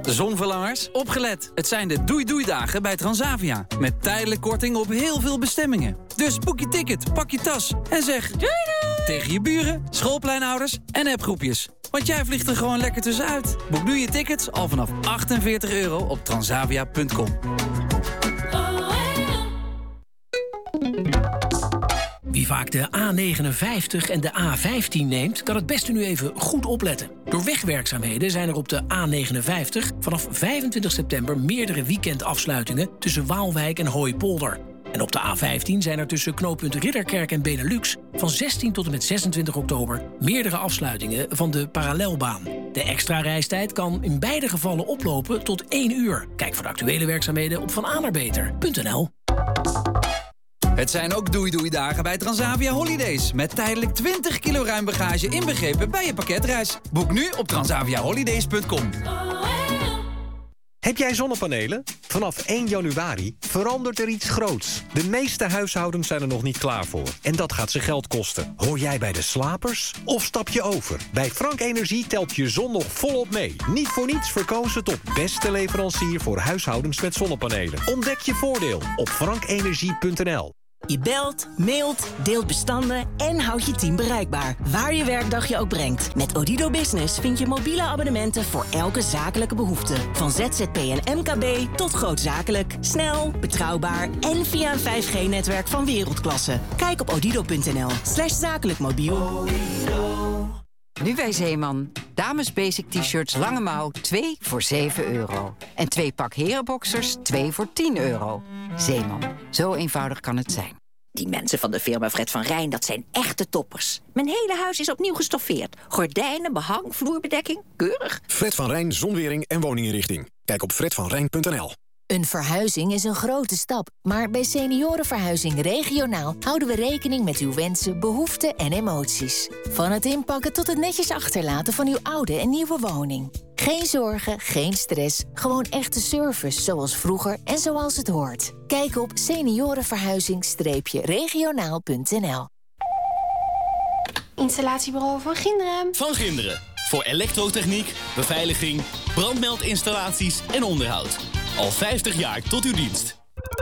Zonverlangers, opgelet. Het zijn de doei-doei-dagen bij Transavia. Met tijdelijk korting op heel veel bestemmingen. Dus boek je ticket, pak je tas en zeg... Doei doei! Tegen je buren, schoolpleinouders en appgroepjes. Want jij vliegt er gewoon lekker tussenuit. Boek nu je tickets al vanaf €48 op transavia.com. Wie vaak de A59 en de A15 neemt, kan het beste nu even goed opletten. Door wegwerkzaamheden zijn er op de A59 vanaf 25 september meerdere weekendafsluitingen tussen Waalwijk en Hooipolder. En op de A15 zijn er tussen knooppunt Ridderkerk en Benelux van 16 tot en met 26 oktober meerdere afsluitingen van de parallelbaan. De extra reistijd kan in beide gevallen oplopen tot 1 uur. Kijk voor de actuele werkzaamheden op vananabeter.nl. Het zijn ook doei-doei-dagen bij Transavia Holidays. Met tijdelijk 20 kilo ruim bagage inbegrepen bij je pakketreis. Boek nu op transaviaholidays.com. Heb jij zonnepanelen? Vanaf 1 januari verandert er iets groots. De meeste huishoudens zijn er nog niet klaar voor. En dat gaat ze geld kosten. Hoor jij bij de slapers? Of stap je over? Bij Frank Energie telt je zon nog volop mee. Niet voor niets verkozen tot beste leverancier voor huishoudens met zonnepanelen. Ontdek je voordeel op frankenergie.nl. Je belt, mailt, deelt bestanden en houdt je team bereikbaar. Waar je werkdag je ook brengt. Met Odido Business vind je mobiele abonnementen voor elke zakelijke behoefte. Van ZZP en MKB tot grootzakelijk. Snel, betrouwbaar en via een 5G-netwerk van wereldklasse. Kijk op odido.nl/zakelijkmobiel. Nu bij Zeeman. Dames basic t-shirts lange mouw 2 voor €7. En 2 pak herenboxers 2 voor €10. Zeeman. Zo eenvoudig kan het zijn. Die mensen van de firma Fred van Rijn, dat zijn echte toppers. Mijn hele huis is opnieuw gestoffeerd. Gordijnen, behang, vloerbedekking, keurig. Fred van Rijn Zonwering en woninginrichting. Kijk op fredvanrijn.nl. Een verhuizing is een grote stap, maar bij Seniorenverhuizing Regionaal houden we rekening met uw wensen, behoeften en emoties. Van het inpakken tot het netjes achterlaten van uw oude en nieuwe woning. Geen zorgen, geen stress, gewoon echte service zoals vroeger en zoals het hoort. Kijk op seniorenverhuizing-regionaal.nl. Installatiebureau Van Ginderen. Van Ginderen. Voor elektrotechniek, beveiliging, brandmeldinstallaties en onderhoud. Al 50 jaar tot uw dienst.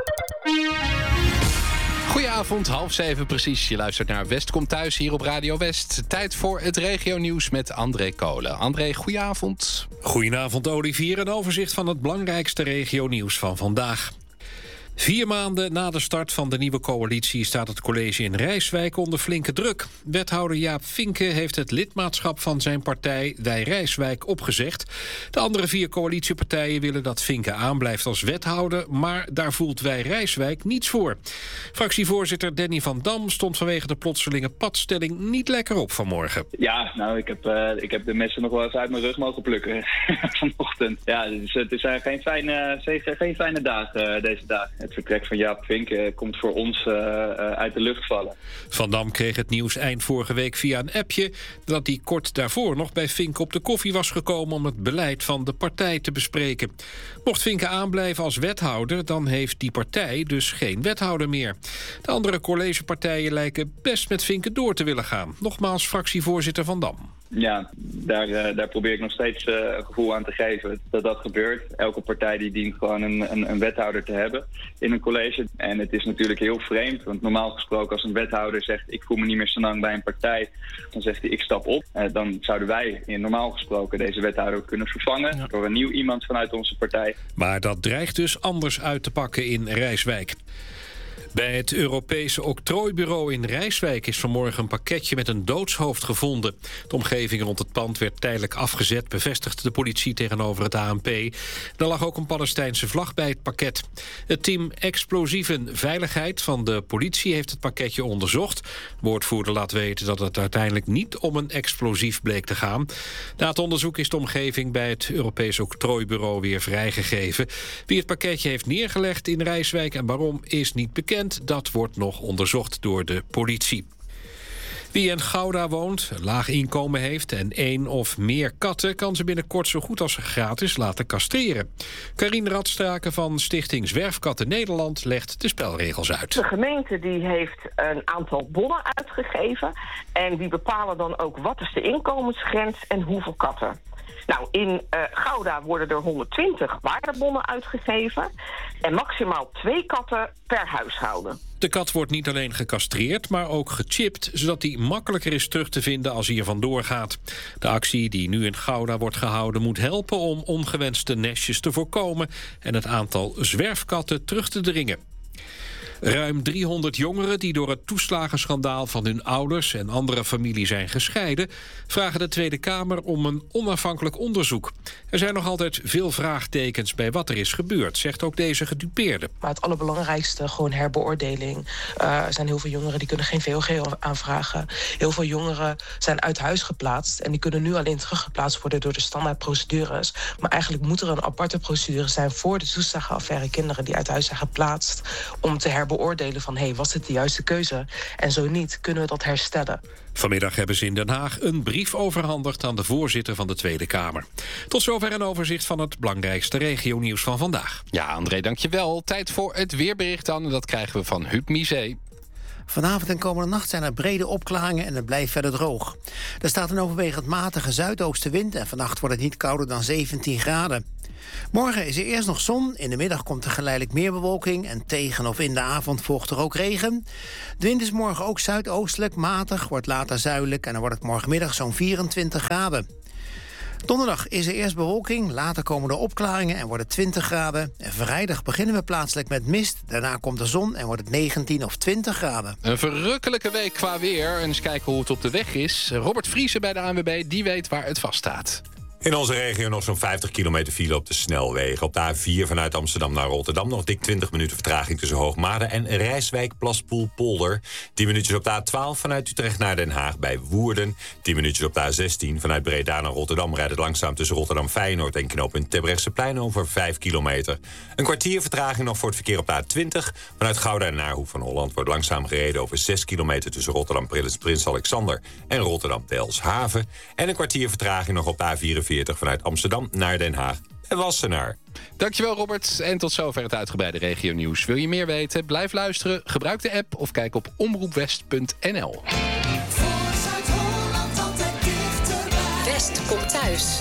Goedenavond, 6:30 precies. Je luistert naar West komt thuis hier op Radio West. Tijd voor het regionieuws met André Kolen. André, goedenavond. Goedenavond, Olivier. Een overzicht van het belangrijkste regionieuws van vandaag. 4 maanden na de start van de nieuwe coalitie staat het college in Rijswijk onder flinke druk. Wethouder Jaap Vinke heeft het lidmaatschap van zijn partij Wij Rijswijk opgezegd. De andere 4 coalitiepartijen willen dat Vinke aanblijft als wethouder, maar daar voelt Wij Rijswijk niets voor. Fractievoorzitter Danny van Dam stond vanwege de plotselinge padstelling niet lekker op vanmorgen. Ja, nou, ik heb de messen nog wel eens uit mijn rug mogen plukken vanochtend. Ja, dus het is geen fijne dagen deze dagen. Het vertrek van Jaap Vink komt voor ons uit de lucht vallen. Van Dam kreeg het nieuws eind vorige week via een appje dat hij kort daarvoor nog bij Vink op de koffie was gekomen om het beleid van de partij te bespreken. Mocht Vinke aanblijven als wethouder, dan heeft die partij dus geen wethouder meer. De andere collegepartijen lijken best met Vinke door te willen gaan. Nogmaals fractievoorzitter Van Dam. Ja, daar probeer ik nog steeds een gevoel aan te geven dat dat gebeurt. Elke partij die dient gewoon een wethouder te hebben in een college. En het is natuurlijk heel vreemd, want normaal gesproken als een wethouder zegt ik voel me niet meer zo lang bij een partij, dan zegt hij ik stap op. Dan zouden wij normaal gesproken deze wethouder kunnen vervangen door een nieuw iemand vanuit onze partij. Maar dat dreigt dus anders uit te pakken in Rijswijk. Bij het Europese octrooibureau in Rijswijk is vanmorgen een pakketje met een doodshoofd gevonden. De omgeving rond het pand werd tijdelijk afgezet, bevestigde de politie tegenover het ANP. Er lag ook een Palestijnse vlag bij het pakket. Het team Explosieven Veiligheid van de politie heeft het pakketje onderzocht. De woordvoerder laat weten dat het uiteindelijk niet om een explosief bleek te gaan. Na het onderzoek is de omgeving bij het Europese octrooibureau weer vrijgegeven. Wie het pakketje heeft neergelegd in Rijswijk en waarom is niet bekend. Dat wordt nog onderzocht door de politie. Wie in Gouda woont, een laag inkomen heeft en 1 of meer katten, kan ze binnenkort zo goed als gratis laten castreren. Karien Radstrake van Stichting Zwerfkatten Nederland legt de spelregels uit. De gemeente die heeft een aantal bonnen uitgegeven en die bepalen dan ook wat is de inkomensgrens en hoeveel katten. Nou, in Gouda worden er 120 waardebonnen uitgegeven en maximaal 2 katten per huishouden. De kat wordt niet alleen gecastreerd, maar ook gechipt, zodat hij makkelijker is terug te vinden als hij er vandoor gaat. De actie die nu in Gouda wordt gehouden moet helpen om ongewenste nestjes te voorkomen en het aantal zwerfkatten terug te dringen. Ruim 300 jongeren die door het toeslagenschandaal van hun ouders en andere familie zijn gescheiden, vragen de Tweede Kamer om een onafhankelijk onderzoek. Er zijn nog altijd veel vraagtekens bij wat er is gebeurd, zegt ook deze gedupeerde. Maar het allerbelangrijkste, gewoon herbeoordeling. Er zijn heel veel jongeren die kunnen geen VOG aanvragen. Heel veel jongeren zijn uit huis geplaatst en die kunnen nu alleen teruggeplaatst worden door de standaardprocedures. Maar eigenlijk moet er een aparte procedure zijn voor de toeslagenaffaire kinderen die uit huis zijn geplaatst, om te herbeoordelen van was het de juiste keuze? En zo niet, kunnen we dat herstellen. Vanmiddag hebben ze in Den Haag een brief overhandigd aan de voorzitter van de Tweede Kamer. Tot zover een overzicht van het belangrijkste regionieuws van vandaag. Ja, André, dankjewel. Tijd voor het weerbericht dan. Dat krijgen we van Huub Misé. Vanavond en komende nacht zijn er brede opklaringen en het blijft verder droog. Er staat een overwegend matige zuidoostenwind en vannacht wordt het niet kouder dan 17 graden. Morgen is er eerst nog zon, in de middag komt er geleidelijk meer bewolking en tegen of in de avond volgt er ook regen. De wind is morgen ook zuidoostelijk, matig, wordt later zuidelijk en dan wordt het morgenmiddag zo'n 24 graden. Donderdag is er eerst bewolking, later komen er opklaringen en wordt het 20 graden. En vrijdag beginnen we plaatselijk met mist, daarna komt de zon en wordt het 19 of 20 graden. Een verrukkelijke week qua weer. En eens kijken hoe het op de weg is. Robert Vriesen bij de ANWB, die weet waar het vast staat. In onze regio nog zo'n 50 kilometer file op de snelwegen. Op de A4 vanuit Amsterdam naar Rotterdam nog dik 20 minuten vertraging tussen Hoogmade en Rijswijk-Plaspoel-Polder. 10 minuutjes op de A12 vanuit Utrecht naar Den Haag bij Woerden. 10 minuutjes op de A16 vanuit Breda naar Rotterdam rijdt het langzaam tussen Rotterdam-Feyenoord en knooppunt Terbrechtseplein over 5 kilometer. Een kwartier vertraging nog voor het verkeer op de A20. Vanuit Gouda naar Hoek van Holland wordt langzaam gereden over 6 kilometer tussen Rotterdam-Prins Alexander en Rotterdam-Delfshaven. En een kwartier vertraging nog op de A44. Vanuit Amsterdam naar Den Haag en Wassenaar. Dankjewel Robert en tot zover het uitgebreide regionieuws. Wil je meer weten? Blijf luisteren, gebruik de app of kijk op omroepwest.nl. West komt thuis.